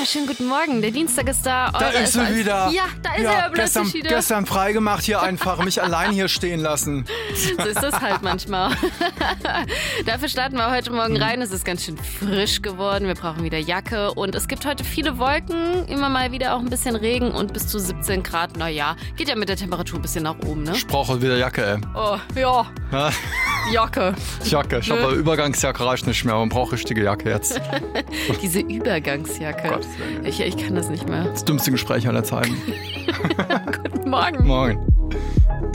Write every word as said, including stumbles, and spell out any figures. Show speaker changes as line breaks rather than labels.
wunderschönen guten Morgen. Der Dienstag ist da.
Da ist sie wieder.
Ja, da ist
ja,
er plötzlich
gestern,
wieder.
Gestern freigemacht hier einfach, mich allein hier stehen lassen.
So ist das halt manchmal. Dafür starten wir heute Morgen rein. Es ist ganz schön frisch geworden. Wir brauchen wieder Jacke. Und es gibt heute viele Wolken. Immer mal wieder auch ein bisschen Regen und bis zu siebzehn Grad. Naja, geht ja mit der Temperatur ein bisschen nach oben, ne?
Ich brauche wieder Jacke, ey.
Oh, ja.
Ja.
Jacke.
Jacke. Ich habe Übergangsjacke reicht nicht mehr. Man braucht richtige Jacke jetzt.
Diese Übergangsjacke.
Gottes Willen.
Ich, ich kann das nicht mehr.
Das dümmste Gespräch aller Zeiten.
Guten Morgen.
Morgen.